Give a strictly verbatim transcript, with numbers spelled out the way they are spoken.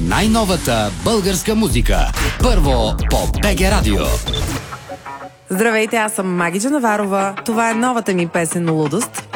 най-новата българска музика. Първо по БГ Радио. Здравейте, аз съм Маги Джанаварова. Това е новата ми песен "Лудост".